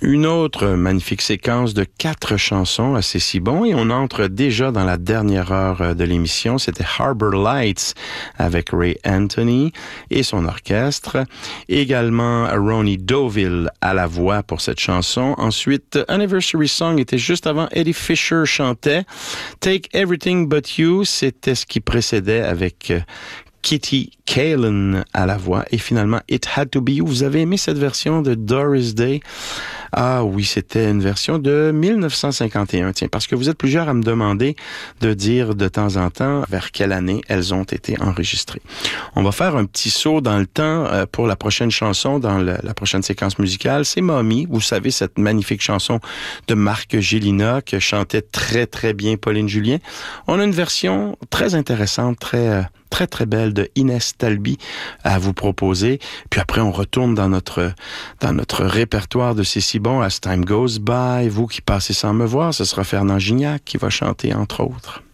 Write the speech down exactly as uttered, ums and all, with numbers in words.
Une autre magnifique séquence de quatre chansons, assez si bon, et on entre déjà dans la dernière heure de l'émission. C'était Harbor Lights avec Ray Anthony et son orchestre. Également Ronnie Deauville à la voix pour cette chanson. Ensuite, Anniversary Song était juste avant. Eddie Fisher chantait. Take Everything But You, c'était ce qui précédait avec Kitty Kalin à la voix. Et finalement, It Had To Be You. Vous avez aimé cette version de Doris Day? Ah oui, c'était une version de mille neuf cent cinquante et un. Tiens, parce que vous êtes plusieurs à me demander de dire de temps en temps vers quelle année elles ont été enregistrées. On va faire un petit saut dans le temps euh, pour la prochaine chanson, dans le, la prochaine séquence musicale. C'est Mommy. Vous savez, cette magnifique chanson de Marc Gélina que chantait très, très bien Pauline Julien. On a une version très intéressante, très... Euh, très, très belle de Inès Talbi à vous proposer. Puis après, on retourne dans notre, dans notre répertoire de C'est si bon, As Time Goes By. Vous qui passez sans me voir, ce sera Fernand Gignac qui va chanter, entre autres.